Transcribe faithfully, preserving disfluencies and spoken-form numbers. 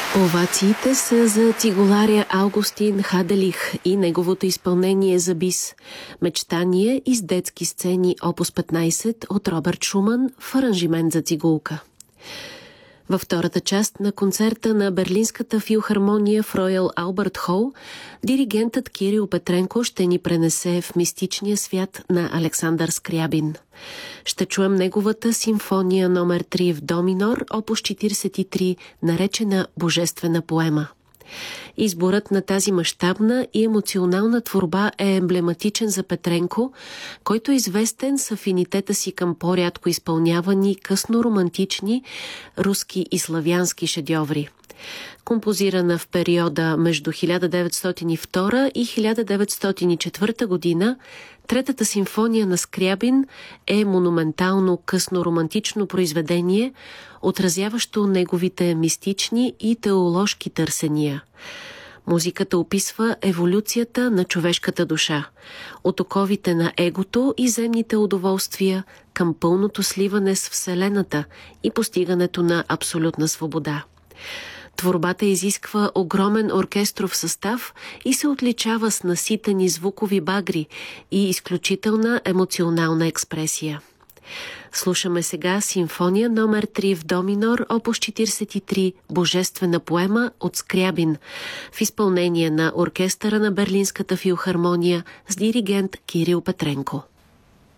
Овациите са за цигуларя Августин Хаделих и неговото изпълнение за бис. Мечтание из детски сцени опус петнайсет от Робърт Шуман в аранжимент за цигулка. Във втората част на концерта на Берлинската филхармония в Роял Албърт Хол, диригентът Кирил Петренко ще ни пренесе в мистичния свят на Александър Скрябин. Ще чуем неговата симфония номер три в до минор, опус четирийсет и три, наречена Божествена поема. Изборът на тази мащабна и емоционална творба е емблематичен за Петренко, който е известен с афинитета си към по-рядко изпълнявани късно-романтични руски и славянски шедьоври. Композирана в периода между хиляда деветстотин и втора и хиляда деветстотин и четвърта година, Третата симфония на Скрябин е монументално късно-романтично произведение, отразяващо неговите мистични и теоложки търсения. Музиката описва еволюцията на човешката душа, от оковите на егото и земните удоволствия към пълното сливане с Вселената и постигането на абсолютна свобода. Творбата изисква огромен оркестров състав и се отличава с наситени звукови багри и изключителна емоционална експресия. Слушаме сега симфония номер три в до минор, опус четирийсет и три, Божествена поема от Скрябин, в изпълнение на оркестъра на Берлинската филхармония с диригент Кирил Петренко.